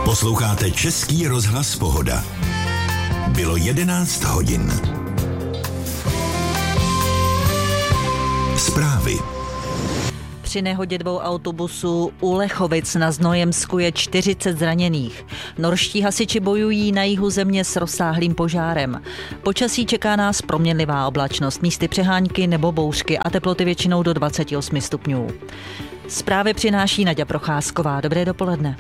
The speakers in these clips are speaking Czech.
Posloucháte Český rozhlas Pohoda. Bylo 11 hodin. Zprávy. Při nehodě 2 autobusů u Lechovic na Znojemsku je 40 zraněných. Norští hasiči bojují na jihu země s rozsáhlým požárem. Počasí čeká nás proměnlivá oblačnost, místy přehánky nebo bouřky a teploty většinou do 28 stupňů. Zprávy přináší Naďa Procházková. Dobré dopoledne.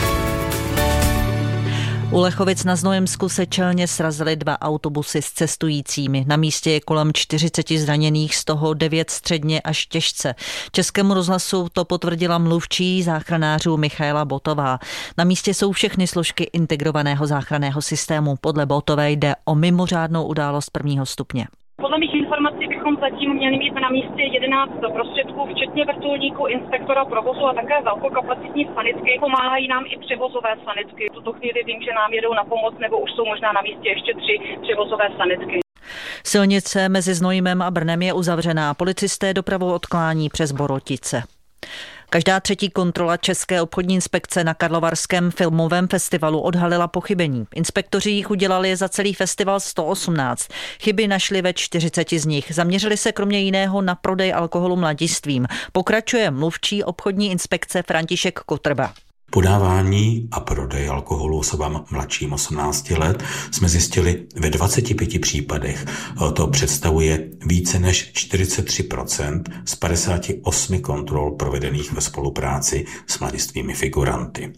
U Lechovic na Znojemsku se čelně srazily 2 autobusy s cestujícími. Na místě je kolem 40 zraněných, z toho 9 středně až těžce. Českému rozhlasu to potvrdila mluvčí záchranářů Michaela Botová. Na místě jsou všechny složky integrovaného záchranného systému. Podle Botové jde o mimořádnou událost 1. stupně. Podle mých informací bychom zatím měli mít na místě 11 prostředků, včetně vrtulníku, inspektora provozu a také velkokapacitní sanitky. Pomáhají nám i převozové sanitky. V tuto chvíli vím, že nám jedou na pomoc, nebo už jsou možná na místě ještě 3 převozové sanitky. Silnice mezi Znojmem a Brnem je uzavřená. Policisté dopravu odklání přes Borotice. Každá 3. kontrola České obchodní inspekce na Karlovarském filmovém festivalu odhalila pochybení. Inspektoři jich udělali za celý festival 118. Chyby našli ve 40 z nich. Zaměřili se kromě jiného na prodej alkoholu mladistvím. Pokračuje mluvčí obchodní inspekce František Kotrba. Podávání a prodej alkoholu osobám mladším 18 let jsme zjistili ve 25 případech. To představuje více než 43% z 58 kontrol provedených ve spolupráci s mladistvými figuranty.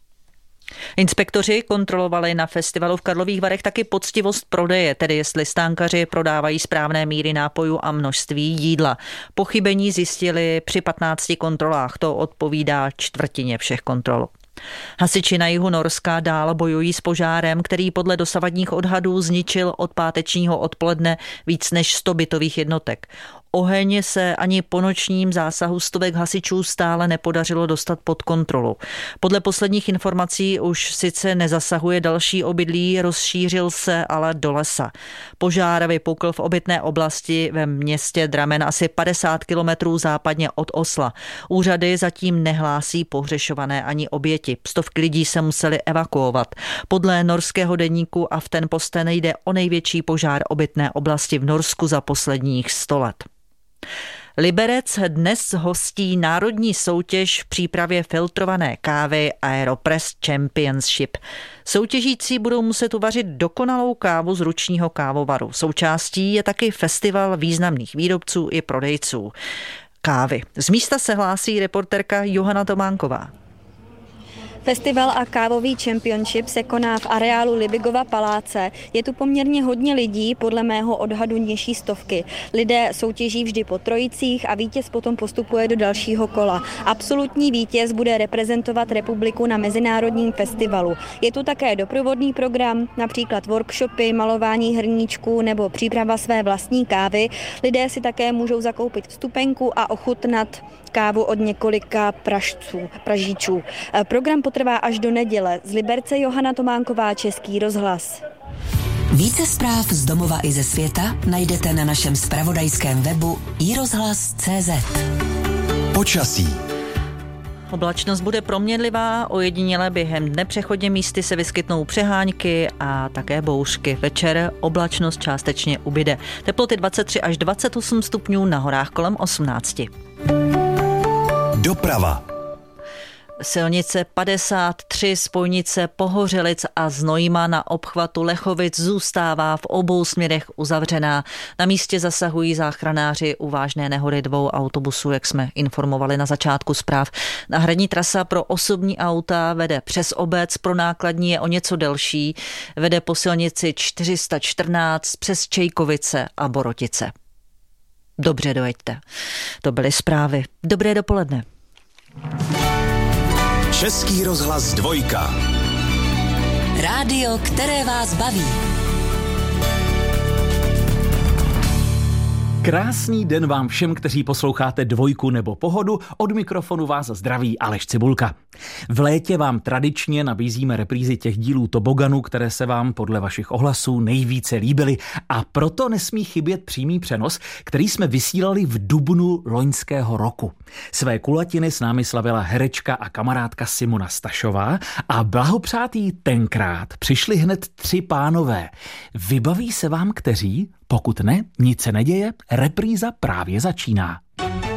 Inspektoři kontrolovali na festivalu v Karlových Varech taky poctivost prodeje, tedy jestli stánkaři prodávají správné míry nápojů a množství jídla. Pochybení zjistili při 15 kontrolách, to odpovídá 1/4 všech kontrol. Hasiči na jihu Norska dál bojují s požárem, který podle dosavadních odhadů zničil od pátečního odpoledne víc než 100 bytových jednotek. Oheň se ani po nočním zásahu stovek hasičů stále nepodařilo dostat pod kontrolu. Podle posledních informací už sice nezasahuje další obydlí, rozšířil se ale do lesa. Požár vypukl v obytné oblasti ve městě Drammen asi 50 kilometrů západně od Osla. Úřady zatím nehlásí pohřešované ani oběti. Stovky lidí se museli evakuovat. Podle norského deníku Aftenposten jde o největší požár obytné oblasti v Norsku za posledních 100 let. Liberec dnes hostí národní soutěž v přípravě filtrované kávy Aeropress Championship. Soutěžící budou muset uvařit dokonalou kávu z ručního kávovaru. Součástí je taky festival významných výrobců i prodejců kávy. Z místa se hlásí reportérka Johana Tománková. Festival a kávový championship se koná v areálu Libigova paláce. Je tu poměrně hodně lidí, podle mého odhadu nižší stovky. Lidé soutěží vždy po trojicích a vítěz potom postupuje do dalšího kola. Absolutní vítěz bude reprezentovat republiku na mezinárodním festivalu. Je tu také doprovodný program, například workshopy, malování hrníčků nebo příprava své vlastní kávy. Lidé si také můžou zakoupit vstupenku a ochutnat kávu od několika pražíčů. Program potrvá až do neděle. Z Liberce Johana Tománková, Český rozhlas. Více zpráv z domova i ze světa najdete na našem zpravodajském webu iRozhlas.cz. Počasí. Oblačnost bude proměnlivá, ojediněle během dne přechodně místy se vyskytnou přehánky a také bouřky. Večer oblačnost částečně ubyde. Teploty 23 až 28 stupňů, na horách kolem 18. Doprava. Silnice 53, spojnice Pohořelic a Znojma na obchvatu Lechovic zůstává v obou směrech uzavřená. Na místě zasahují záchranáři u vážné nehody 2 autobusů, jak jsme informovali na začátku zpráv. Náhradní trasa pro osobní auta vede přes obec, pro nákladní je o něco delší. Vede po silnici 414 přes Čejkovice a Borotice. Dobře dojeďte. To byly zprávy. Dobré dopoledne. Český rozhlas 2. Rádio, které vás baví. Krásný den vám všem, kteří posloucháte Dvojku nebo Pohodu. Od mikrofonu vás zdraví Aleš Cibulka. V létě vám tradičně nabízíme reprízy těch dílů Toboganu, které se vám podle vašich ohlasů nejvíce líbily, a proto nesmí chybět přímý přenos, který jsme vysílali v dubnu loňského roku. Své kulatiny s námi slavila herečka a kamarádka Simona Stašová a blahopřát jí tenkrát přišli hned 3 pánové. Vybaví se vám kteří? Pokud ne, nic se neděje, repríza právě začíná.